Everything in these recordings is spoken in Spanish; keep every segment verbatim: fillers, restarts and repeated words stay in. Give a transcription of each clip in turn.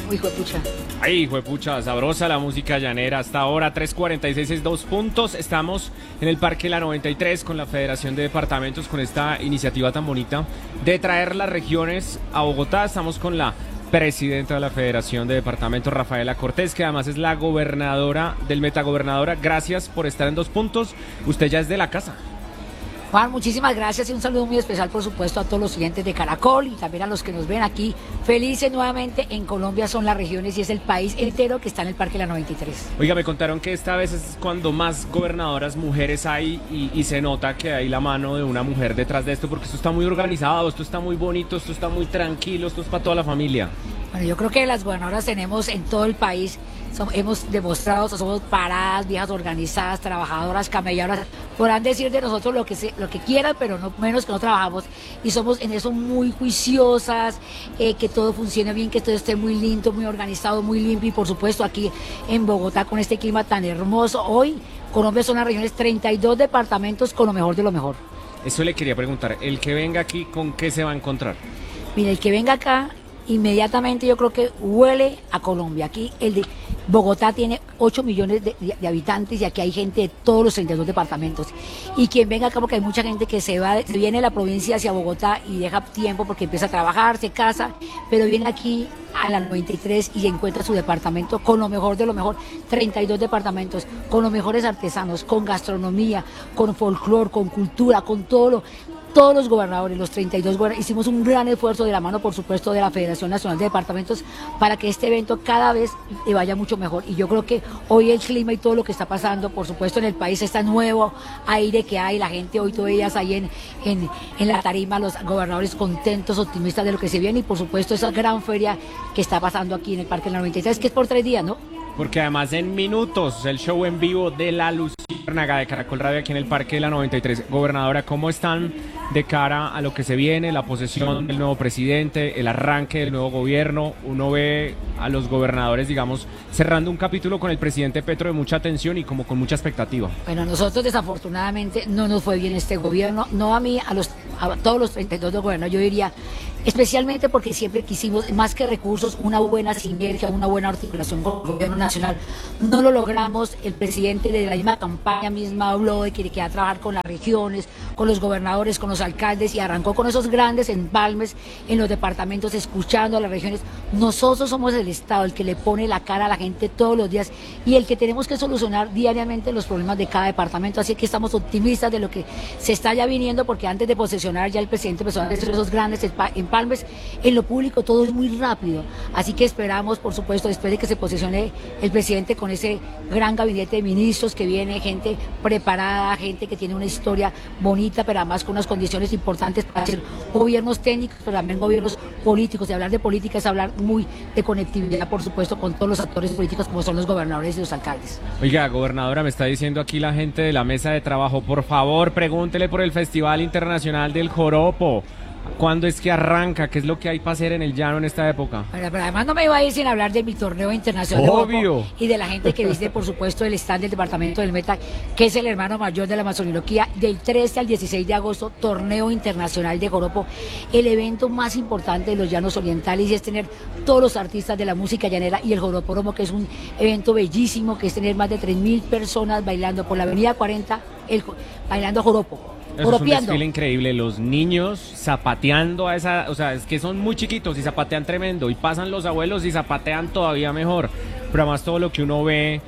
Uy, juepucha. Ay, juepucha, sabrosa la música llanera. Hasta ahora, tres cuarenta y seis es dos puntos. Estamos en el Parque La noventa y tres con la Federación de Departamentos, con esta iniciativa tan bonita de traer las regiones a Bogotá. Estamos con la presidenta de la Federación de Departamentos, Rafaela Cortés, que además es la gobernadora del Metagobernadora. Gracias por estar en Dos Puntos. Usted ya es de la casa. Juan, muchísimas gracias y un saludo muy especial, por supuesto, a todos los clientes de Caracol y también a los que nos ven aquí. Felices nuevamente. En Colombia son las regiones y es el país entero que está en el Parque La noventa y tres. Oiga, me contaron que esta vez es cuando más gobernadoras mujeres hay y, y se nota que hay la mano de una mujer detrás de esto, porque esto está muy organizado, esto está muy bonito, esto está muy tranquilo, esto es para toda la familia. Bueno, yo creo que las gobernadoras tenemos en todo el país, somos, hemos demostrado que somos paradas, viejas organizadas, trabajadoras, camelladoras. Podrán decir de nosotros lo que se, lo que quieran, pero no menos que no trabajamos. Y somos en eso muy juiciosas, eh, que todo funcione bien, que todo esté muy lindo, muy organizado, muy limpio. Y por supuesto aquí en Bogotá, con este clima tan hermoso. Hoy Colombia son las regiones, treinta y dos departamentos con lo mejor de lo mejor. Eso le quería preguntar, el que venga aquí, ¿con qué se va a encontrar? Mira, el que venga acá, inmediatamente yo creo que huele a Colombia. Aquí el de Bogotá tiene ocho millones de, de, de habitantes y aquí hay gente de todos los treinta y dos departamentos. Y quien venga acá, porque hay mucha gente que se va, se viene de la provincia hacia Bogotá y deja tiempo porque empieza a trabajar, se casa, pero viene aquí a la noventa y tres y encuentra su departamento con lo mejor de lo mejor, treinta y dos departamentos, con los mejores artesanos, con gastronomía, con folclor, con cultura, con todo lo... Todos los gobernadores, los treinta y dos gobernadores, hicimos un gran esfuerzo de la mano, por supuesto, de la Federación Nacional de Departamentos para que este evento cada vez vaya mucho mejor. Y yo creo que hoy el clima y todo lo que está pasando, por supuesto, en el país, este nuevo aire que hay, la gente hoy, tú veías ahí en, en, en la tarima, los gobernadores contentos, optimistas de lo que se viene y, por supuesto, esa gran feria que está pasando aquí en el Parque La noventa y tres, que es por tres días, ¿no? Porque además en minutos el show en vivo de La Luciérnaga de Caracol Radio aquí en el Parque de La noventa y tres. Gobernadora, ¿cómo están de cara a lo que se viene, la posesión del nuevo presidente, el arranque del nuevo gobierno? Uno ve a los gobernadores, digamos, cerrando un capítulo con el presidente Petro de mucha tensión y como con mucha expectativa. Bueno, a nosotros desafortunadamente no nos fue bien este gobierno, no a mí, a, los, a todos los treinta y dos gobiernos, yo diría, especialmente porque siempre quisimos, más que recursos, una buena sinergia, una buena articulación con el gobierno nacional. No lo logramos. El presidente de la misma campaña misma habló de que quería trabajar con las regiones, con los gobernadores, con los alcaldes y arrancó con esos grandes empalmes en los departamentos, escuchando a las regiones. Nosotros somos el Estado, el que le pone la cara a la gente todos los días y el que tenemos que solucionar diariamente los problemas de cada departamento. Así que estamos optimistas de lo que se está ya viniendo, porque antes de posesionar ya el presidente empezó a hacer esos grandes empalmes. En lo público todo es muy rápido, así que esperamos, por supuesto, después de que se posicione el presidente con ese gran gabinete de ministros que viene, gente preparada, gente que tiene una historia bonita, pero además con unas condiciones importantes para hacer gobiernos técnicos, pero también gobiernos políticos. Y hablar de política es hablar muy de conectividad, por supuesto, con todos los actores políticos como son los gobernadores y los alcaldes. Oiga, gobernadora, me está diciendo aquí la gente de la mesa de trabajo, por favor, pregúntele por el Festival Internacional del Joropo. ¿Cuándo es que arranca? ¿Qué es lo que hay para hacer en el llano en esta época? Pero, pero además no me iba a ir sin hablar de mi torneo internacional. Obvio. De y de la gente que viste, por supuesto, el stand del departamento del Meta, que es el hermano mayor de la masonología, del trece al dieciséis de agosto, torneo internacional de joropo, el evento más importante de los llanos orientales, y es tener todos los artistas de la música llanera y el joropódromo, que es un evento bellísimo, que es tener más de tres mil personas bailando por la avenida cuarenta, el, bailando joropo. Eso es un desfile increíble, los niños zapateando a esa, o sea, es que son muy chiquitos y zapatean tremendo, y pasan los abuelos y zapatean todavía mejor, pero además todo lo que uno ve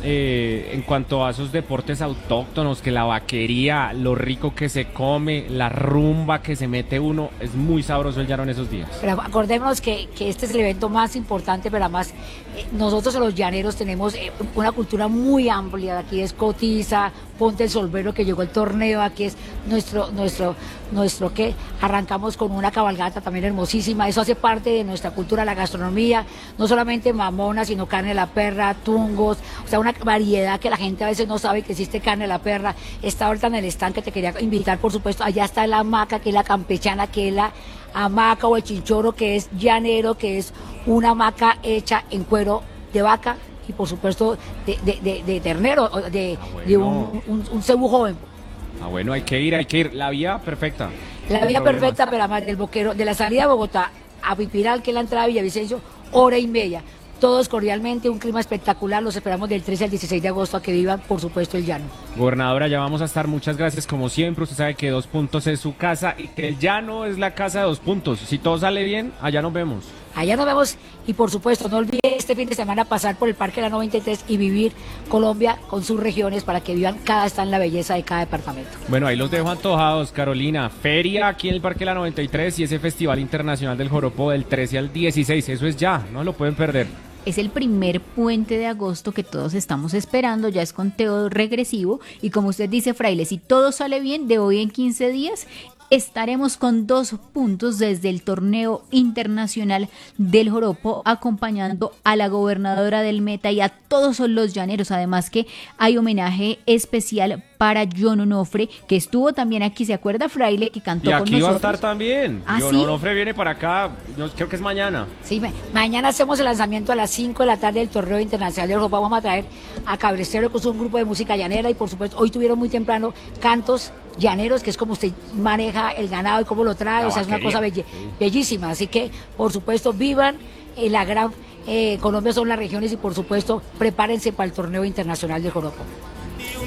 eh, en cuanto a esos deportes autóctonos, que la vaquería, lo rico que se come, la rumba que se mete uno, es muy sabroso el llano en esos días. Pero acordémonos que, que este es el evento más importante, pero además eh, nosotros los llaneros tenemos eh, una cultura muy amplia. Aquí es Cotiza, Ponte el Solvero, que llegó el torneo, aquí es nuestro, nuestro, nuestro que arrancamos con una cabalgata también hermosísima. Eso hace parte de nuestra cultura, la gastronomía, no solamente mamona, sino carne de la perra, tungos, o sea, una variedad que la gente a veces no sabe que existe carne de la perra. Está ahorita en el stand, que te quería invitar, por supuesto. Allá está la hamaca, que es la campechana, que es la hamaca o el chinchorro, que es llanero, que es una hamaca hecha en cuero de vaca y por supuesto de, de, de, de ternero, de, ah, bueno. de un, un, un cebú joven. Ah, bueno, hay que ir, hay que ir. La vía perfecta. La vía perfecta, pero además del Boquero, de la salida de Bogotá a Pipiral, que es la entrada de Villavicencio, hora y media. Todos cordialmente, un clima espectacular, los esperamos del trece al dieciséis de agosto a que vivan, por supuesto, el llano. Gobernadora, ya vamos a estar, muchas gracias como siempre, usted sabe que Dos Puntos es su casa y que el llano es la casa de Dos Puntos, si todo sale bien, allá nos vemos. Allá nos vemos y por supuesto no olviden este fin de semana pasar por el Parque La noventa y tres y vivir Colombia con sus regiones para que vivan cada está en la belleza de cada departamento. Bueno, ahí los dejo antojados, Carolina. Feria aquí en el Parque La noventa y tres y ese Festival Internacional del Joropo del trece al dieciséis, eso es ya, no lo pueden perder. Es el primer puente de agosto que todos estamos esperando, ya es conteo regresivo y como usted dice, Fraile, si todo sale bien, de hoy en quince días estaremos con dos puntos desde el torneo internacional del Joropo acompañando a la gobernadora del Meta y a todos los llaneros, además que hay homenaje especial para John Onofre, que estuvo también aquí, ¿se acuerda, Fraile? Que cantó y con aquí nosotros. va a estar también. ¿Ah, John sí? Onofre viene para acá, yo creo que es mañana. Sí, ma- mañana hacemos el lanzamiento a las cinco de la tarde del torneo internacional de Europa. Vamos a traer a Cabrestero, que es un grupo de música llanera, y por supuesto, hoy tuvieron muy temprano cantos llaneros, que es como usted maneja el ganado y cómo lo trae, La o sea, es una vaquería. cosa belle- bellísima. Así que, por supuesto, vivan eh, la gran... eh, Colombia son las regiones y, por supuesto, prepárense para el torneo internacional de Joropo.